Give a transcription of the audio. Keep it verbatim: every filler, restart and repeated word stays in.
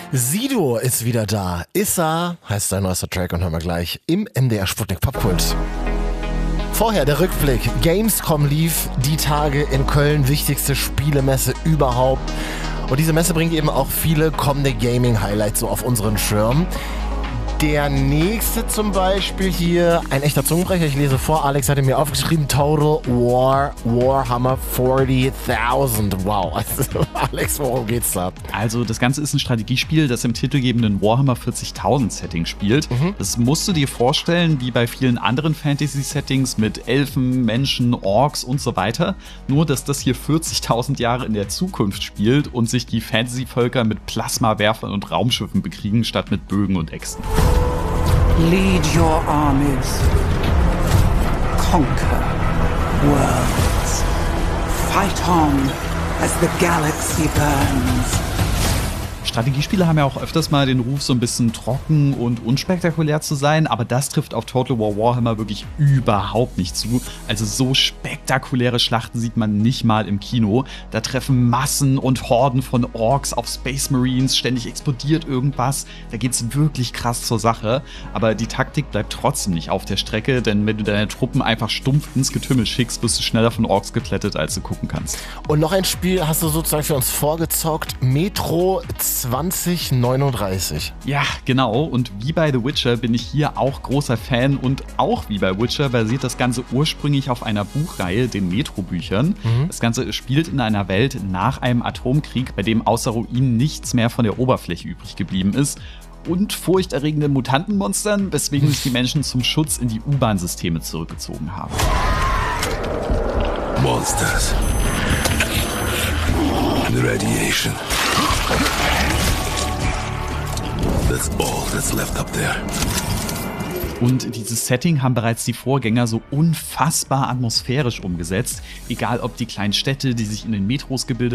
Sido ist wieder da. Issa heißt sein neuester Track und hören wir gleich im M D R Sputnik Popkult. Vorher der Rückblick. Gamescom lief die Tage in Köln, wichtigste Spielemesse überhaupt. Und diese Messe bringt eben auch viele kommende Gaming-Highlights so auf unseren Schirm. Der nächste zum Beispiel hier, ein echter Zungenbrecher, ich lese vor, Alex hatte mir aufgeschrieben, Total War Warhammer vierzigtausend. Wow, Alex, worum geht's da? Also das Ganze ist ein Strategiespiel, das im titelgebenden Warhammer vierzigtausend Setting spielt. Mhm. Das musst du dir vorstellen, wie bei vielen anderen Fantasy-Settings mit Elfen, Menschen, Orks und so weiter. Nur, dass das hier vierzigtausend Jahre in der Zukunft spielt und sich die Fantasy-Völker mit Plasmawerfern und Raumschiffen bekriegen, statt mit Bögen und Äxten. Lead your armies. Conquer worlds. Fight on as the galaxy burns. Strategiespiele haben ja auch öfters mal den Ruf, so ein bisschen trocken und unspektakulär zu sein, aber das trifft auf Total War Warhammer wirklich überhaupt nicht zu. Also so spektakuläre Schlachten sieht man nicht mal im Kino. Da treffen Massen und Horden von Orks auf Space Marines, ständig explodiert irgendwas. Da geht's wirklich krass zur Sache, aber die Taktik bleibt trotzdem nicht auf der Strecke, denn wenn du deine Truppen einfach stumpf ins Getümmel schickst, bist du schneller von Orks geplättet, als du gucken kannst. Und noch ein Spiel hast du sozusagen für uns vorgezockt, Metro zwanzig neununddreißig. Ja, genau. Und wie bei The Witcher bin ich hier auch großer Fan. Und auch wie bei Witcher basiert das Ganze ursprünglich auf einer Buchreihe, den Metro-Büchern. Mhm. Das Ganze spielt in einer Welt nach einem Atomkrieg, bei dem außer Ruinen nichts mehr von der Oberfläche übrig geblieben ist. Und furchterregenden Mutantenmonstern, weswegen sich die Menschen zum Schutz in die U-Bahn-Systeme zurückgezogen haben. Monsters. The radiation. That's all that's left up there. Und dieses Setting haben bereits die Vorgänger so unfassbar atmosphärisch umgesetzt. Egal ob die kleinen Städte, die sich in den Metros gebildet